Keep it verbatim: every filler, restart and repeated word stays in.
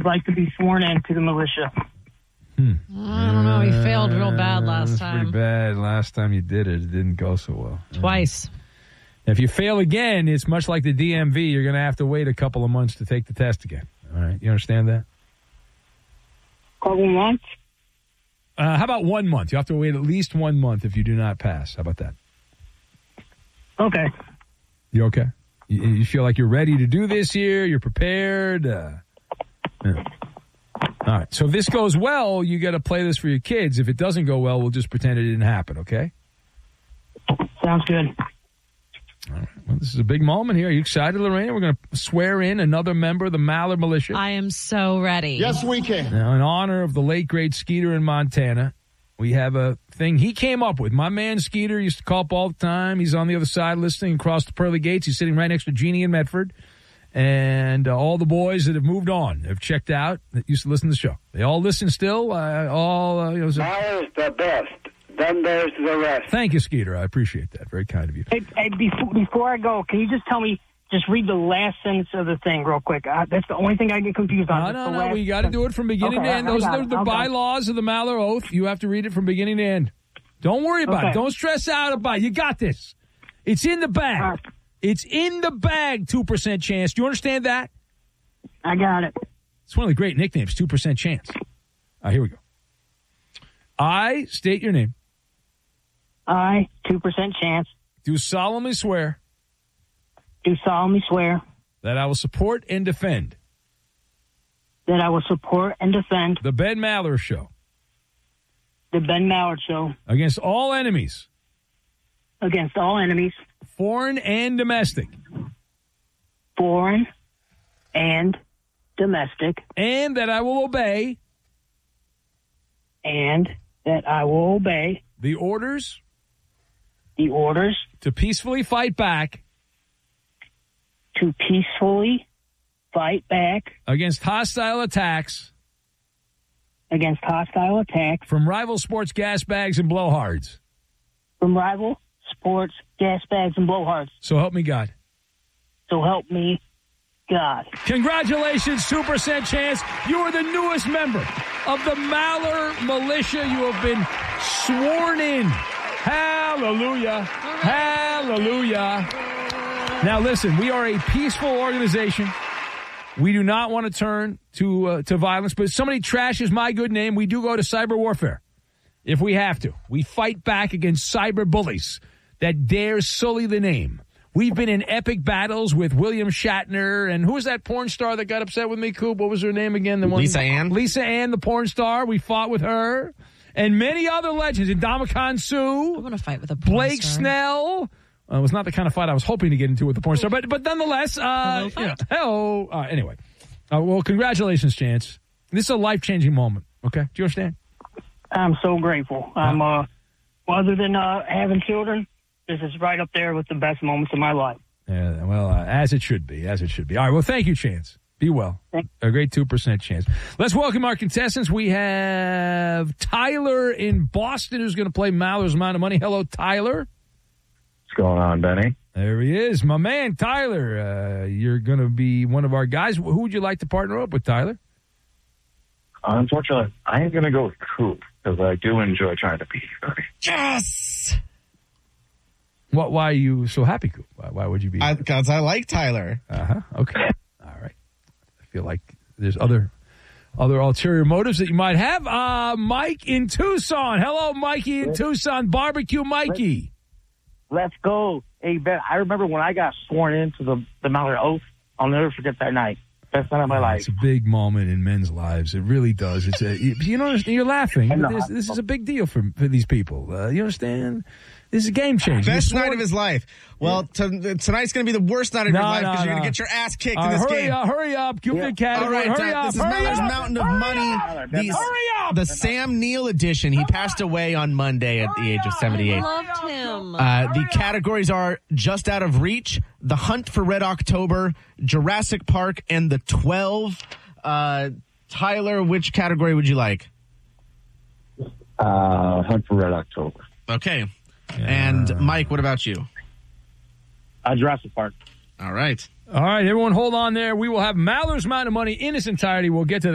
like to be sworn into the militia. Hmm. I don't know. He failed real bad last That's time. Pretty bad. Last time you did it, it didn't go so well. Twice. If you fail again, it's much like the D M V. You're going to have to wait a couple of months to take the test again. All right, you understand that? Couple months? Uh, how about one month? You have to wait at least one month if you do not pass. How about that? Okay. You okay? You, you feel like you're ready to do this year? You're prepared? Uh, yeah. All right. So if this goes well, you got to play this for your kids. If it doesn't go well, we'll just pretend it didn't happen, okay? Sounds good. All right. Well, this is a big moment here. Are you excited, Lorena? We're going to swear in another member of the Mallard Militia. I am so ready. Yes, we can. Now, in honor of the late, great Skeeter in Montana, we have a thing he came up with. My man Skeeter used to call up all the time. He's on the other side listening across the pearly gates. He's sitting right next to Jeannie in Medford. And uh, all the boys that have moved on have checked out that used to listen to the show. They all listen still. Uh, all uh, you know. So, Mallard's the best. Then there's the rest. thank you, Skeeter. I appreciate that. Very kind of you. Hey, hey, before, before I go, can you just tell me, just read the last sentence of the thing real quick? Uh, that's the only thing I get confused on. No, Just no, the no. last We got to do it from beginning Okay, to end. I- I Those got are it. the, the Okay. bylaws of the Mallard Oath. You have to read it from beginning to end. Don't worry about Okay. it. Don't stress out about it. You got this. It's in the bag. All right. It's in the bag, two percent chance. Do you understand that? I got it. It's one of the great nicknames, two percent chance. All right, here we go. I state your name. I, two percent chance, Do solemnly swear do solemnly swear that I will support and defend that I will support and defend the Ben Maller Show the Ben Mallard Show against all enemies, against all enemies, foreign and domestic, foreign and domestic, and that I will obey and that I will obey the orders the orders to peacefully fight back to peacefully fight back against hostile attacks against hostile attacks from rival sports gas bags and blowhards. from rival sports, gas bags, and blowhards. So help me God. So help me God. Congratulations, two percent chance. You are the newest member of the Mallard Militia. You have been sworn in. Hallelujah. Hallelujah. Now listen, we are a peaceful organization. We do not want to turn to uh, to violence, but if somebody trashes my good name, we do go to cyber warfare if we have to. We fight back against cyber bullies that dare sully the name. We've been in epic battles with William Shatner, and who was that porn star that got upset with me, Coop? What was her name again? The one, Lisa Ann? Lisa Ann, the porn star. We fought with her. And many other legends. Indomitian Sue. I want to fight with a porn Blake star. Snell. Uh, it was not the kind of fight I was hoping to get into with the porn star, but but nonetheless, uh, Hello, you know, hello. Uh, anyway, uh, well, congratulations, Chance. This is a life-changing moment. Okay, do you understand? I'm so grateful. I'm, uh, other than uh, having children, this is right up there with the best moments of my life. Yeah, well, uh, as it should be, as it should be. All right, well, thank you, Chance. Be well. Thank- A great two percent chance. Let's welcome our contestants. We have Tyler in Boston who's going to play Mallard's Amount of Money. Hello, Tyler. What's going on, Benny? There he is. My man, Tyler. Uh, you're going to be one of our guys. Who would you like to partner up with, Tyler? Unfortunately, I am going to go with Coop because I do enjoy trying to beat you. Yes! What, why are you so happy, Coop? Why, why would you be? Because I, I like Tyler. Uh-huh. Okay. All right. I feel like there's other other ulterior motives that you might have. Uh, Mike in Tucson. Hello, Mikey in Tucson. Barbecue Mikey. Let's go. Hey, Ben, I remember when I got sworn into the, the Mallard Oath. I'll never forget that night. Best night of my life. It's a big moment in men's lives. It really does. It's a, you know, you're laughing. This, this is a big deal for, for these people. Uh, you understand? This is a game changer. Best You're night sworn- of his life. Well, t- tonight's going to be the worst night of No, your life no, because you're no. going to get your ass kicked Uh, in this hurry game. up, hurry up. Give Yeah. the cat. All right, hurry uh, up. this is hurry Mallard's up. Mountain of hurry Money. up. The, Hurry up. the Sam Neill edition. He passed away on Monday at the age of I seventy-eight. loved him. Uh, the categories are Just Out of Reach, The Hunt for Red October, Jurassic Park, and The twelve. Uh, Tyler, which category would you like? Uh, Hunt for Red October. Okay. And Mike, what about you? Uh, Jurassic Park. All right. All right, everyone hold on there. We will have Mallard's Amount of Money in its entirety. We'll get to that.